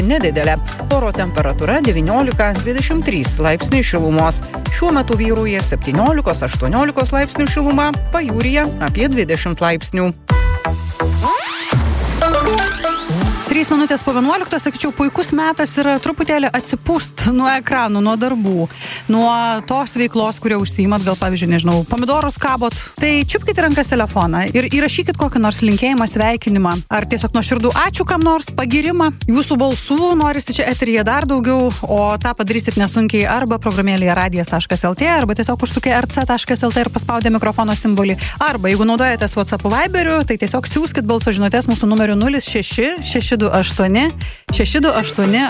nedidelė. Oro temperatūra 19-23 laipsniai šilumos. Šiuo metu vyrauja 17-18 laipsnių šiluma, pajūryje apie 20 laipsnių. 3 minutės po 11, sakyčiau, puikus metas yra truputėlį atsipūst nuo ekranų, nuo darbų, nuo tos veiklos, kurie užsiimat, gal pavyzdžiui, nežinau, pomidorus kabot. Tai čiupkite rankas telefoną ir įrašykit kokį nors linkėjimą, sveikinimą, ar tiesiog nuoširdų ačiū kam nors, pagirimą. Jūsų balsų norisi čia eteryje dar daugiau, o tą padarysit nesunkiai arba programėlėje radijas.lt, arba tiesiog užsukę rc.lt ir paspaudę mikrofono simbolį. Arba jeigu naudojatės WhatsApp Viberiu, tai tiesiog siųskit balso žinutės mūsų numeriu 06 628 628